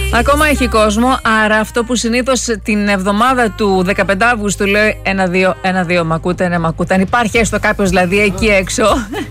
Ακόμα έχει κόσμο, άρα αυτό που συνήθως την εβδομάδα του 15 Αυγούστου λέει 1-2, μ' ακούτε, ναι, μ' ακούτε. Αν υπάρχει έστω κάποιος δηλαδή εκεί έξω.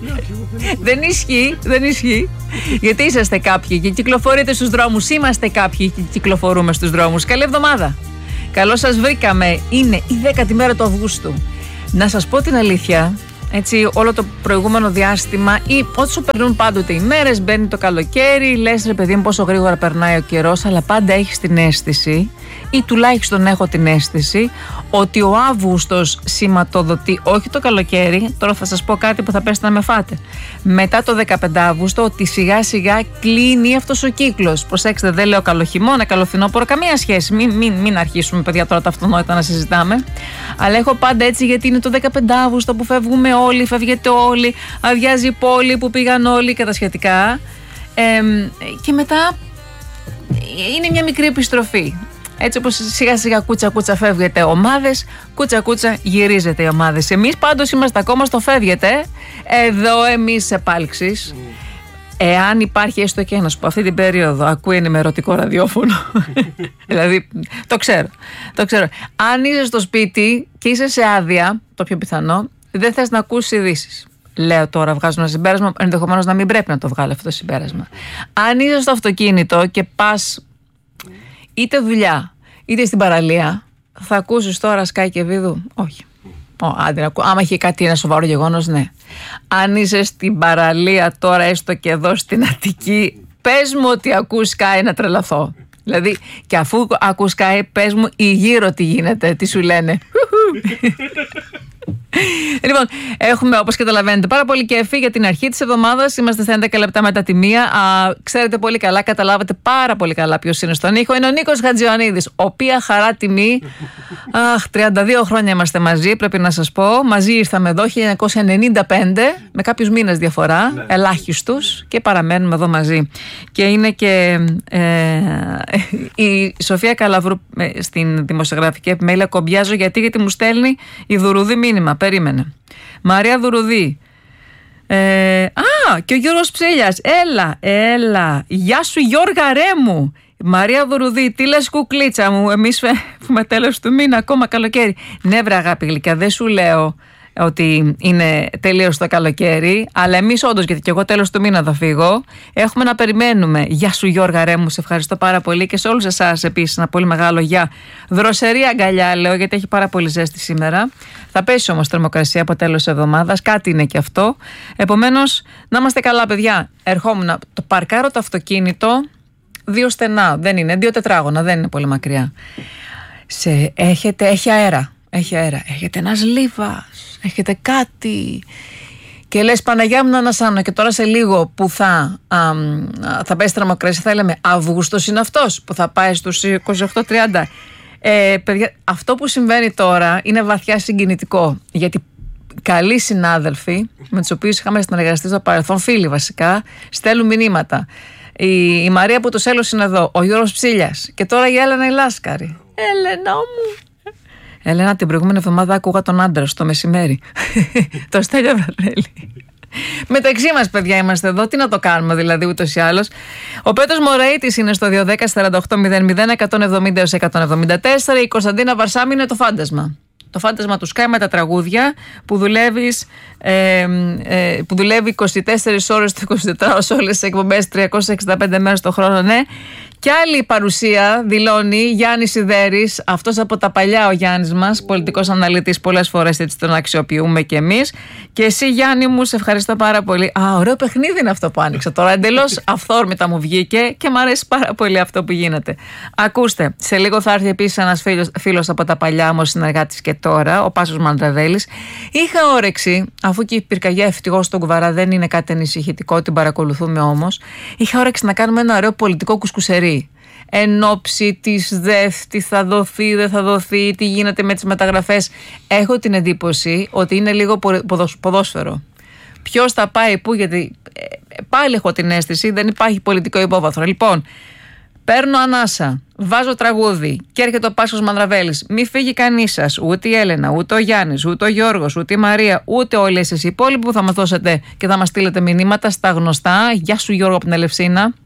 Δεν ισχύει. Γιατί είσαστε κάποιοι και κυκλοφορείτε στους δρόμους. Είμαστε κάποιοι και κυκλοφορούμε στους δρόμους. Καλή εβδομάδα. Καλώς σας βρήκαμε. Είναι η 10η μέρα του Αυγούστου. Να σας πω την αλήθεια. Έτσι, όλο το προηγούμενο διάστημα ή όσο περνούν πάντοτε οι μέρες, μπαίνει το καλοκαίρι, λες ρε παιδί μου πόσο γρήγορα περνάει ο καιρός, αλλά πάντα έχεις την αίσθηση, ή τουλάχιστον έχω την αίσθηση, ότι ο Αύγουστος σηματοδοτεί όχι το καλοκαίρι. Τώρα θα σας πω κάτι που θα πέσετε να με φάτε. Μετά το 15 Αύγουστο, ότι σιγά σιγά κλείνει αυτός ο κύκλος. Προσέξτε, δεν λέω καλοχειμώνα, καλοφθινόπωρο, καμία σχέση. Μην αρχίσουμε, παιδιά, τώρα τα αυτονόητα να συζητάμε. Αλλά έχω πάντα έτσι, γιατί είναι το 15 Αύγουστο που φεύγουμε όλοι, φεύγετε όλοι, αδειάζει η πόλη που πήγαν όλοι και τα σχετικά. Και μετά είναι μια μικρή επιστροφή. Έτσι όπως σιγά σιγά κούτσα κούτσα φεύγετε ομάδες, κούτσα κούτσα γυρίζετε οι ομάδες. Εμείς πάντως είμαστε ακόμα στο φεύγετε. Εδώ εμείς επάλξεις. Εάν υπάρχει έστω και ένας που αυτή την περίοδο ακούει ενημερωτικό ραδιόφωνο. Δηλαδή το ξέρω. Αν είσαι στο σπίτι και είσαι σε άδεια, το πιο πιθανό, δεν θες να ακούσεις ειδήσεις. Λέω τώρα, βγάζω ένα συμπέρασμα, ενδεχομένως να μην πρέπει να το βγάλω αυτό το συμπέρασμα. Αν είσαι στο αυτοκίνητο και πας είτε δουλειά είτε στην παραλία, θα ακούσεις τώρα Σκάι και Βίδου? Όχι. Άμα έχει κάτι ένα σοβαρό γεγονός, ναι. Αν είσαι στην παραλία τώρα, έστω και εδώ στην Αττική, πες μου ότι ακούς Σκάι να τρελαθώ. Δηλαδή, και αφού ακούς Σκάι, πες μου ή γύρω τι γίνεται, τι σου λένε. Λοιπόν, έχουμε όπως καταλαβαίνετε πάρα πολύ κέφι για την αρχή της εβδομάδας. Είμαστε στα 11 λεπτά μετά τη 1. Ξέρετε πολύ καλά, καταλάβατε πάρα πολύ καλά ποιος είναι στον ήχο. Είναι ο Νίκος Χατζιωαννίδης, οποία χαρά τιμή. 32 χρόνια είμαστε μαζί, πρέπει να σας πω. Μαζί ήρθαμε εδώ 1995, με κάποιους μήνες διαφορά, ελάχιστους, και παραμένουμε εδώ μαζί. Και είναι και η Σοφία Καλαβρού στην δημοσιογραφική επιμέλεια. Κομπιάζω γιατί μου στέλνει η Δουρουδή μήνυμα. Περίμενε. Μαρία Δουρουδή. Και ο Γιώργος Ψήλιας. Έλα. Γεια σου Γιώργα ρε μου. Μαρία Δουρουδή, τι λες κουκλίτσα μου? Εμείς έχουμε τέλος του μήνα, ακόμα καλοκαίρι. Ναι βρε αγάπη γλυκιά, δεν σου λέω ότι είναι τελείως το καλοκαίρι, αλλά εμείς όντως, γιατί και εγώ τέλος του μήνα θα φύγω, έχουμε να περιμένουμε. Γεια σου Γιώργα ρε μου, σε ευχαριστώ πάρα πολύ, και σε όλους εσάς επίσης ένα πολύ μεγάλο γεια. Δροσερή αγκαλιά λέω, γιατί έχει πάρα πολύ ζέστη σήμερα. Θα πέσει όμως θερμοκρασία από τέλος της εβδομάδας, κάτι είναι και αυτό. Επομένως, να είμαστε καλά παιδιά. Ερχόμουν, το παρκάρω το αυτοκίνητο 2 στενά, δεν είναι 2 τετράγωνα, δεν είναι πολύ μακριά. Έχει αέρα. Έχετε ένας λίβας, έχετε κάτι. Και λες Παναγιά μου να ανασάνω. Και τώρα σε λίγο που θα πέσει θερμοκρασία, θα λέμε Αυγούστος είναι αυτός που θα πάει στους 28-30. Παιδιά, αυτό που συμβαίνει τώρα είναι βαθιά συγκινητικό. Γιατί καλοί συνάδελφοι με τους οποίους είχαμε συνεργαστεί στο παρελθόν, φίλοι βασικά, στέλνουν μηνύματα. Η Μαρία που το Σέλος είναι εδώ, ο Γιώργος Ψήλιας, και τώρα η Έλενα η Λάσκαρη. Έλενα μου. Έλενα, την προηγούμενη εβδομάδα άκουγα τον άντρα στο μεσημέρι. Το Στέλιο Βρανέλη. Μεταξύ μας, παιδιά, είμαστε εδώ. Τι να το κάνουμε, δηλαδή, ούτως ή άλλως. Ο Πέτρος Μωραΐτης είναι στο 210-48-00-194. Η Κωνσταντίνα Βαρσάμι είναι το φάντασμα. Το φάντασμα του Σκάι με τα τραγούδια που δουλεύει 24 ώρες το 24 σε όλες τις εκπομπές, 365 μέρες το χρόνο, ναι. Και άλλη παρουσία δηλώνει Γιάννης Σιδέρης, αυτός από τα παλιά ο Γιάννης μας, πολιτικός αναλυτής, πολλές φορές έτσι τον αξιοποιούμε και εμείς. Και εσύ Γιάννη μου, σε ευχαριστώ πάρα πολύ. Ωραίο παιχνίδι είναι αυτό που άνοιξα τώρα, εντελώς αυθόρμητα μου βγήκε και μου αρέσει πάρα πολύ αυτό που γίνεται. Ακούστε, σε λίγο θα έρθει επίσης ένας φίλος από τα παλιά μου, συνεργάτης και τώρα, ο Πάσος Μαντραβέλης. Είχα όρεξη, αφού και η πυρκαγιά ευτυχώς στον Κουβαρά δεν είναι κάτι ανησυχητικό, την παρακολουθούμε όμως, είχα όρεξη να κάνουμε ένα ωραίο πολιτικό κουσκουσερί. Εν ώψη της ΔΕΘ, τι θα δοθεί, δεν θα δοθεί, τι γίνεται με τις μεταγραφές. Έχω την εντύπωση ότι είναι λίγο ποδόσφαιρο. Ποιος θα πάει πού, γιατί πάλι έχω την αίσθηση δεν υπάρχει πολιτικό υπόβαθρο. Λοιπόν, παίρνω ανάσα, βάζω τραγούδι και έρχεται ο Πάσος Μανδραβέλης. Μη φύγει κανείς σας, ούτε η Έλενα, ούτε ο Γιάννης, ούτε ο Γιώργος, ούτε η Μαρία, ούτε όλοι εσείς οι υπόλοιποι που θα μας δώσετε και θα μας στείλετε μηνύματα στα γνωστά. Γεια σου Γιώργο από την Ελευσίνα.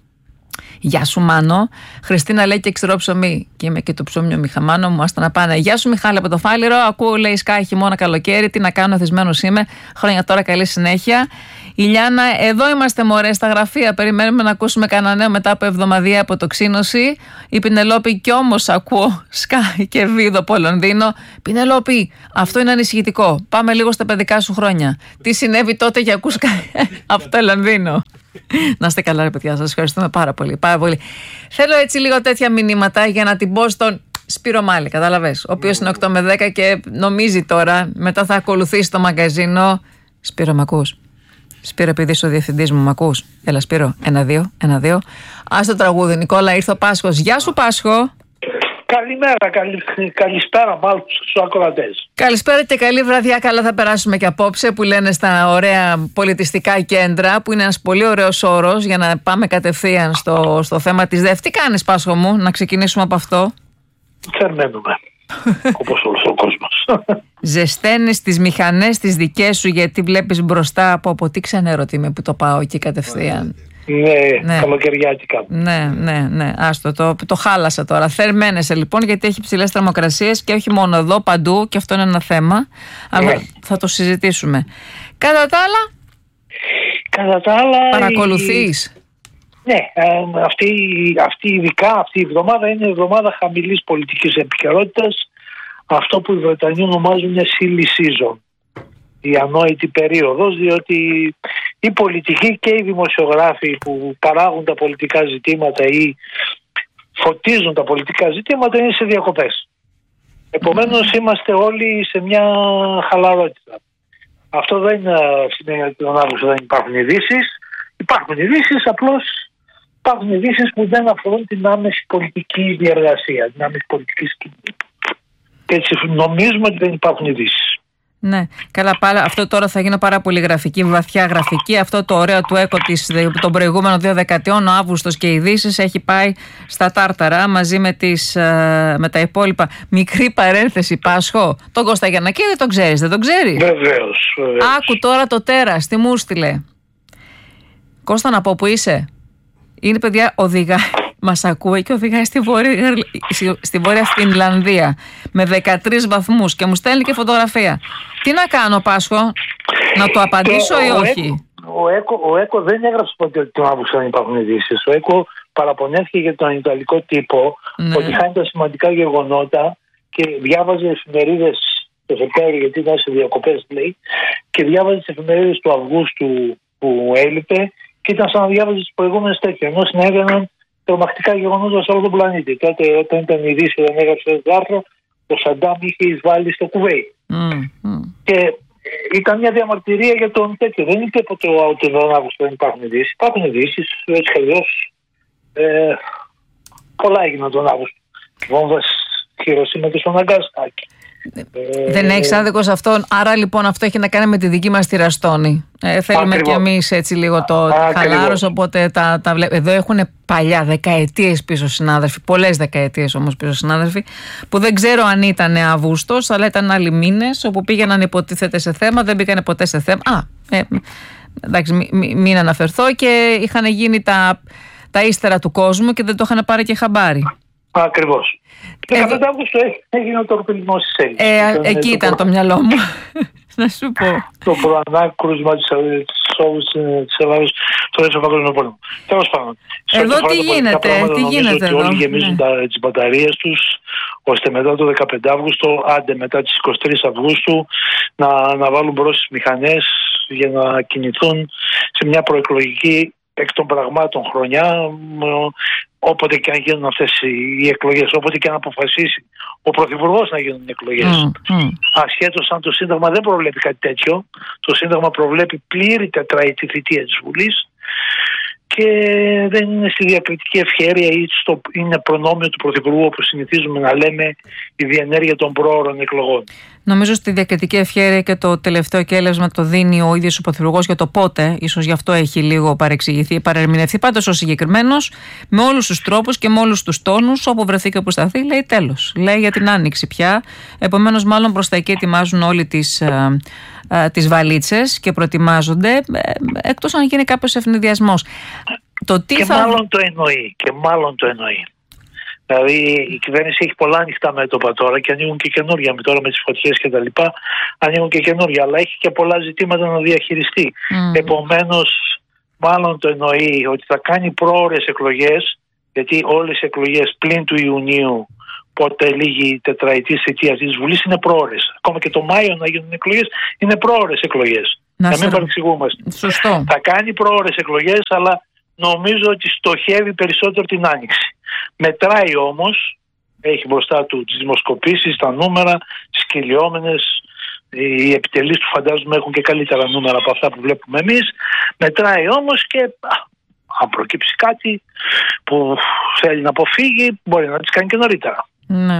Γεια σου Μάνο. Χριστίνα λέει και ξερό ψωμί. Και είμαι και το ψωμί Μιχαμάνο μου. Άστα να πάνε. Γεια σου Μιχάλη από το Φάληρο. Ακούω λέει σκάει χειμώνα καλοκαίρι. Τι να κάνω, θεσμένος είμαι. Χρόνια τώρα, καλή συνέχεια. Η Λιάννα, εδώ είμαστε μωρέ στα γραφεία. Περιμένουμε να ακούσουμε κανένα νέο μετά από εβδομαδία αποτοξίνωση. Η Πινελόπη, κι όμως ακούω σκάει και βίδο από Λονδίνο. Πινελόπη, αυτό είναι ανησυχητικό. Πάμε λίγο στα παιδικά σου χρόνια. Τι συνέβη τότε και ακούς από το Λονδίνο. Να είστε καλά, ρε παιδιά, σας ευχαριστούμε πάρα πολύ. Πάρα πολύ. Θέλω έτσι λίγο τέτοια μηνύματα για να την πω στον Σπύρο Μάλη, κατάλαβες. Ο οποίος είναι 8 με 10 και νομίζει τώρα, μετά θα ακολουθήσει το μαγκαζίνο. Σπύρο, μ' ακούς? Σπύρο, επειδή είσαι ο διευθυντής μου, μ' ακούς? Έλα, Σπύρο, 1-2. Ας το τραγούδι, Νικόλα, ήρθε ο Πάσχος. Γεια σου, Πάσχο. Καλημέρα, καλησπέρα μάλλον στους ακροατές. Καλησπέρα και καλή βραδιά. Καλά θα περάσουμε και απόψε, που λένε στα ωραία πολιτιστικά κέντρα, που είναι ένας πολύ ωραίος όρος για να πάμε κατευθείαν στο θέμα της ΔΕΦ. Τι κάνεις, Πάσχο μου, να ξεκινήσουμε από αυτό? Θερμαίνουμε, όπως όλος ο κόσμος. Ζεσταίνεις τις μηχανές τις δικές σου, γιατί βλέπεις μπροστά από τι ξενέρο τι είμαι που το πάω εκεί κατευθείαν. Ναι, καλοκαιριάτικα. Ναι. Άστο, το χάλασα τώρα. Θερμαίνεσαι λοιπόν, γιατί έχει ψηλές θερμοκρασίες και όχι μόνο εδώ, παντού, και αυτό είναι ένα θέμα. Αλλά θα το συζητήσουμε. Κατά τα άλλα. Παρακολουθείς? Ναι, ειδικά αυτή η εβδομάδα είναι εβδομάδα χαμηλής πολιτικής επικαιρότητας. Αυτό που οι Βρετανοί ονομάζουν silly season. Η ανόητη περίοδος, διότι οι πολιτικοί και οι δημοσιογράφοι που παράγουν τα πολιτικά ζητήματα ή φωτίζουν τα πολιτικά ζητήματα είναι σε διακοπές. Επομένως είμαστε όλοι σε μια χαλαρότητα. Αυτό δεν σημαίνει ότι τον Αύγουστο δεν υπάρχουν ειδήσεις. Υπάρχουν ειδήσεις, απλώς υπάρχουν ειδήσεις που δεν αφορούν την άμεση πολιτική διεργασία, την άμεση πολιτική σκηνή. Και έτσι νομίζουμε ότι δεν υπάρχουν ειδήσεις. Ναι, καλά, αυτό τώρα θα γίνει πάρα πολύ γραφική, βαθιά γραφική. Αυτό το ωραίο του ΕΚΟ των προηγούμενων 2 δεκαετιών, ο Αύγουστος και οι ειδήσεις, έχει πάει στα τάρταρα μαζί με τα υπόλοιπα. Μικρή παρένθεση, Πάσχο. Τον Κώστα Γιαννακίδη τον ξέρεις, δεν τον ξέρεις? Βεβαίως. Άκου τώρα το τέρας, τι μου στείλε. Κώστα, να πω που είσαι. Είναι, παιδιά, μας ακούει και οδηγάει στη Βόρεια Φινλανδία με 13 βαθμούς και μου στέλνει και φωτογραφία. Τι να κάνω, Πάσχο, να το απαντήσω ή όχι? Ο ΕΚΟ δεν έγραψε ποτέ ότι τον Αύγουστο δεν υπάρχουν ειδήσεις. Ο ΕΚΟ παραπονέθηκε για τον ιταλικό τύπο, ότι χάνει τα σημαντικά γεγονότα, και διάβαζε εφημερίδες το Σεπτέμβριο, γιατί ήταν σε διακοπές, λέει, και διάβαζε τις εφημερίδες του Αυγούστου που έλειπε, και ήταν σαν να διάβαζε τις προηγούμενες τέτοιες, ενώ συνέβαιναν τρομακτικά γεγονότα σε όλο τον πλανήτη. Τότε, όταν ήταν η Δύση, δεν έγραψε το άρθρο, ο Σαντάμ είχε εισβάλει στο Κουβέιτ. Και ήταν μια διαμαρτυρία για τον τέτοιο. Δεν είπε ποτέ ότι τον Αύγουστο δεν υπάρχουν ειδήσεις. Υπάρχουν ειδήσεις, έτσι κι αλλιώς. Πολλά έγιναν τον Αύγουστο. Βόμβας Χειροσύμα και στο Ναγκάσακι. Δεν έχεις άδικο σε αυτόν. Άρα λοιπόν αυτό έχει να κάνει με τη δική μας τη Ραστόνη. Θέλουμε κι εμείς έτσι λίγο το χαλάρος. Οπότε τα βλέπουμε. Εδώ έχουν παλιά, δεκαετίες πίσω συνάδελφοι, πολλές δεκαετίες όμως πίσω συνάδελφοι, που δεν ξέρω αν ήταν Αυγούστος, αλλά ήταν άλλοι μήνες, όπου πήγαιναν υποτίθεται σε θέμα, δεν πήγανε ποτέ σε θέμα. Εντάξει, μην αναφερθώ, και είχαν γίνει τα ύστερα του κόσμου και δεν το είχαν πάρει και χαμπάρι. Ακριβώς. Και κατά τον Αύγουστο έγινε ο τορπιλισμός της Έλληνας. Εκεί ήταν το μυαλό μου. Να σου πω. Το προανάκρουσμα της Ελλάδας στο Δεύτερο Παγκόσμιο Πόλεμο. Τέλος πάντων. Εδώ τι γίνεται εδώ? Όλοι γεμίζουν τις μπαταρίες τους, ώστε μετά το 15 Αύγουστο, άντε μετά τις 23 Αυγούστου, να βάλουν μπρος τις μηχανές για να κινηθούν σε μια προεκλογική εκ των πραγμάτων χρονιά, όποτε και αν γίνουν αυτές οι εκλογές, όποτε και αν αποφασίσει ο Πρωθυπουργός να γίνουν οι εκλογές. Ασχέτως αν το Σύνταγμα δεν προβλέπει κάτι τέτοιο, το Σύνταγμα προβλέπει πλήρη τετραετή θητεία της Βουλής, και δεν είναι στη διακριτική ευχέρεια ή είναι προνόμιο του Πρωθυπουργού, όπως συνηθίζουμε να λέμε, η διενέργεια των προώρων εκλογών. Νομίζω στη διακριτική ευχέρεια και το τελευταίο κέλεσμα το δίνει ο ίδιος ο Πρωθυπουργός για το πότε, ίσως γι' αυτό έχει λίγο παρεξηγηθεί, παρερμηνευτεί. Πάντως ο συγκεκριμένος, με όλους τους τρόπους και με όλους τους τόνους, όπου βρεθεί και όπου σταθεί, λέει τέλος. Λέει για την άνοιξη πια. Επομένως, μάλλον προς τα εκεί ετοιμάζουν όλοι τις βαλίτσες και προετοιμάζονται, εκτός αν γίνει κάποιος ευνηδιασμός. Μάλλον το εννοεί. Δηλαδή η κυβέρνηση έχει πολλά ανοιχτά μέτωπα τώρα και ανοίγουν και καινούργια. Τώρα με τις φωτιές και τα λοιπά ανοίγουν και καινούργια, αλλά έχει και πολλά ζητήματα να διαχειριστεί. Επομένως, μάλλον το εννοεί ότι θα κάνει πρόωρες εκλογές, γιατί όλες οι εκλογές πλην του Ιουνίου, πότε λήγει η τετραετή θητεία της Βουλής, είναι πρόωρες. Ακόμα και το Μάιο να γίνουν εκλογές είναι πρόωρες εκλογές. Να μην παρεξηγούμαστε. Σωστό. Θα κάνει πρόωρες εκλογές, αλλά νομίζω ότι στοχεύει περισσότερο την Άνοιξη. Μετράει όμως, έχει μπροστά του τις δημοσκοπήσεις, τα νούμερα, τις κυλιόμενες, οι επιτελείς του φαντάζομαι έχουν και καλύτερα νούμερα από αυτά που βλέπουμε εμείς. Μετράει όμως και αν προκύψει κάτι που θέλει να αποφύγει, μπορεί να τις κάνει και νωρίτερα. Ναι.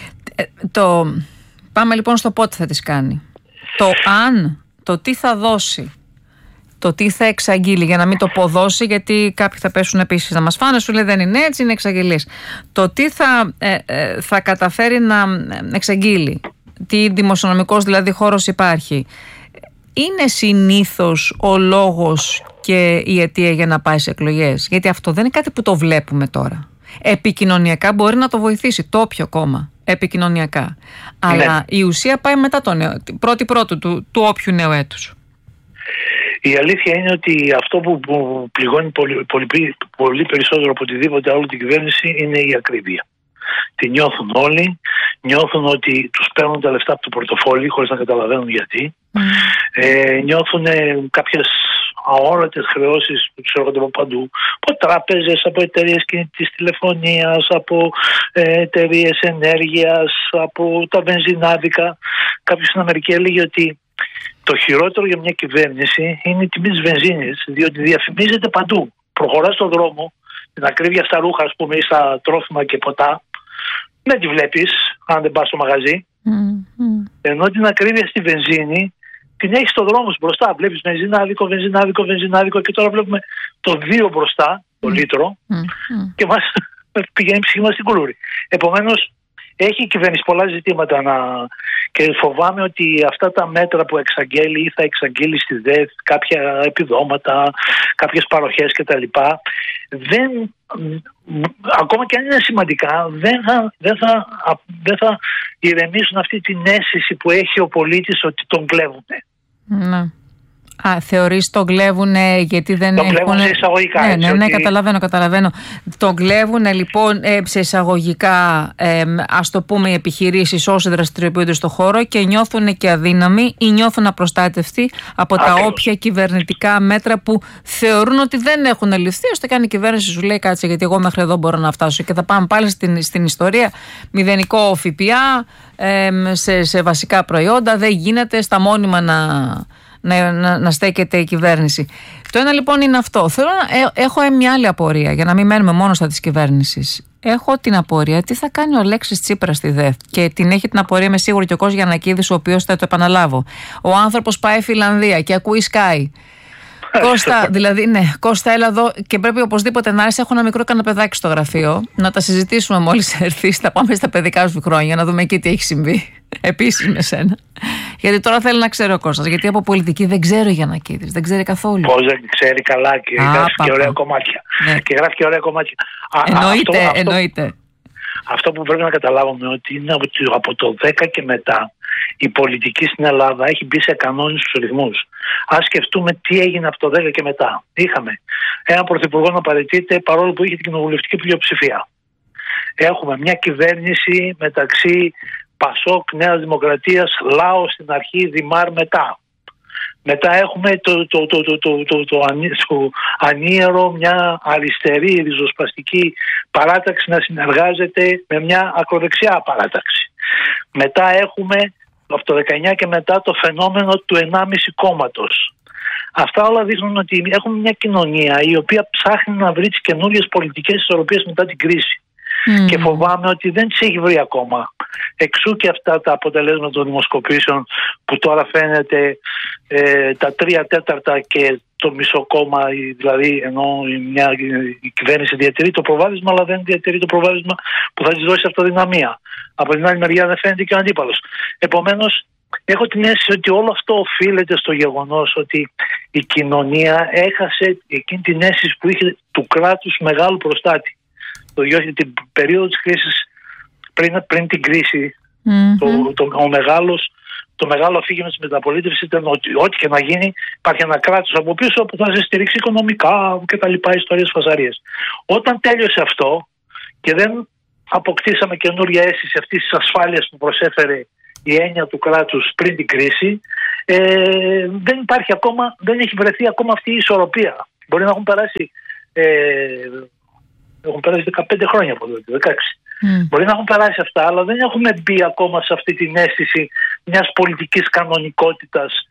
Πάμε λοιπόν στο πότε θα τις κάνει. Το τι θα δώσει, το τι θα εξαγγείλει, για να μην το πω δώσει, γιατί κάποιοι θα πέσουν επίσης να μας φάνε, σου λέει δεν είναι έτσι, είναι εξαγγελίες. Το τι θα καταφέρει να εξαγγείλει, τι δημοσιονομικός δηλαδή χώρος υπάρχει, είναι συνήθως ο λόγος και η αιτία για να πάει σε εκλογές? Γιατί αυτό δεν είναι κάτι που το βλέπουμε τώρα. Επικοινωνιακά μπορεί να το βοηθήσει το όποιο κόμμα, επικοινωνιακά. Αλλά η ουσία πάει μετά το νέο, πρώτη του όποιου νέου έτους. Η αλήθεια είναι ότι αυτό που πληγώνει πολύ περισσότερο από οτιδήποτε άλλο την κυβέρνηση είναι η ακρίβεια. Τη νιώθουν όλοι, νιώθουν ότι τους παίρνουν τα λεφτά από το πορτοφόλι χωρίς να καταλαβαίνουν γιατί. Νιώθουν κάποιες αόρατες χρεώσεις που τους έρχονται από παντού, από τράπεζες, από εταιρείες κινητής τηλεφωνίας, από εταιρείες ενέργειας, από τα βενζινάδικα. Κάποιος στην Αμερική έλεγε ότι το χειρότερο για μια κυβέρνηση είναι η τιμή της βενζίνης, διότι διαφημίζεται παντού. Προχωράς στον δρόμο, την ακρίβεια στα ρούχα, ας πούμε, ή στα τρόφιμα και ποτά, δεν τη βλέπεις αν δεν πας στο μαγαζί. Ενώ την ακρίβεια στη βενζίνη την έχεις στον δρόμο σου μπροστά. Βλέπεις βενζινάδικο και τώρα βλέπουμε το 2 μπροστά, το λίτρο, και μας πηγαίνει η ψυχή μας στην κουλούρη. Επομένως, έχει η κυβέρνηση πολλά ζητήματα και φοβάμαι ότι αυτά τα μέτρα που εξαγγέλει ή θα εξαγγείλει στη ΔΕΘ, κάποια επιδόματα, κάποιες παροχές κτλ. Ακόμα και αν είναι σημαντικά, δεν θα ηρεμήσουν αυτή την αίσθηση που έχει ο πολίτης ότι τον κλέβουν. Ναι. Θεωρείς τον κλέβουν γιατί δεν τον κλέβουν σε εισαγωγικά. Ναι, καταλαβαίνω. Τον κλέβουν λοιπόν σε εισαγωγικά, ας το πούμε, οι επιχειρήσεις όσοι δραστηριοποιούνται στο χώρο και νιώθουν και αδύναμοι ή νιώθουν απροστάτευτοι από τα όποια κυβερνητικά μέτρα που θεωρούν ότι δεν έχουν ληφθεί, ώστε κάνει η κυβέρνηση σου λέει κάτσε γιατί εγώ μέχρι εδώ μπορώ να φτάσω και θα πάμε πάλι στην ιστορία. Μηδενικό ΦΠΑ σε βασικά προϊόντα, δεν γίνεται στα μόνιμα να στέκεται η κυβέρνηση. Το ένα λοιπόν είναι αυτό. Έχω μια άλλη απορία, για να μην μένουμε μόνο στα της κυβέρνησης. Έχω την απορία τι θα κάνει ο Αλέξης Τσίπρας στη ΔΕΘ. Και την έχει την απορία, με σίγουρο, και ο Κώστας Γιαννακίδης, ο οποίος θα το επαναλάβω. Ο άνθρωπος πάει Φιλανδία και ακούει Sky. Κώστα, δηλαδή, ναι, Κώστα, έλα εδώ και πρέπει οπωσδήποτε να έρθει. Έχω ένα μικρό καναπεδάκι στο γραφείο. Να τα συζητήσουμε μόλις έρθεις. Θα πάμε στα παιδικά σου χρόνια να δούμε εκεί τι έχει συμβεί. Επίσης με σένα. Γιατί τώρα θέλει να ξέρει ο Κώστας. Γιατί από πολιτική δεν ξέρω Γιαννακίδης. Δεν ξέρει καθόλου. Πώς δεν ξέρει καλά και γράφει και ωραία κομμάτια. Ναι. Και γράφει και ωραία κομμάτια. Εννοείται. Αυτό που πρέπει να καταλάβουμε ότι είναι από το 10 και μετά η πολιτική στην Ελλάδα έχει μπει σε κανόνιστους ρυθμούς. Ας σκεφτούμε τι έγινε από το 10 και μετά. Είχαμε έναν πρωθυπουργό να παραιτείται παρόλο που είχε την κοινοβουλευτική πλειοψηφία. Έχουμε μια κυβέρνηση μεταξύ Πασόκ, Νέας Δημοκρατίας, Λάο στην αρχή, Δημάρ μετά. Μετά έχουμε το ανίερο, μια αριστερή ριζοσπαστική παράταξη να συνεργάζεται με μια ακροδεξιά παράταξη. Μετά έχουμε από το 19 και μετά το φαινόμενο του 1,5 κόμματος. Αυτά όλα δείχνουν ότι έχουμε μια κοινωνία η οποία ψάχνει να βρει τις καινούριες πολιτικές ισορροπίες μετά την κρίση. Και φοβάμαι ότι δεν τις έχει βρει ακόμα. Εξού και αυτά τα αποτελέσματα των δημοσκοπήσεων που τώρα φαίνεται τα 3/4 και το μισό κόμμα, δηλαδή ενώ η κυβέρνηση διατηρεί το προβάδισμα, αλλά δεν διατηρεί το προβάδισμα που θα της δώσει αυτοδυναμία. Από την άλλη μεριά δεν φαίνεται και ο αντίπαλος. Επομένως έχω την αίσθηση ότι όλο αυτό οφείλεται στο γεγονός ότι η κοινωνία έχασε εκείνη την αίσθηση που είχε του κράτους μεγάλου προστάτη. Την περίοδο της κρίσης, πριν την κρίση, το μεγάλο αφήγημα της μεταπολίτευσης ήταν ότι ό,τι και να γίνει υπάρχει ένα κράτος από πίσω που θα σε στηρίξει οικονομικά και τα λοιπά, ιστορίες φασαρίες. Όταν τέλειωσε αυτό και δεν αποκτήσαμε καινούργια αίσθηση αυτής της ασφάλειας που προσέφερε η έννοια του κράτους πριν την κρίση, δεν έχει βρεθεί ακόμα αυτή η ισορροπία. Μπορεί να έχουν περάσει 15 χρόνια από τότε, 16. Μπορεί να έχουν περάσει αυτά, αλλά δεν έχουμε μπει ακόμα σε αυτή την αίσθηση μιας πολιτικής κανονικότητας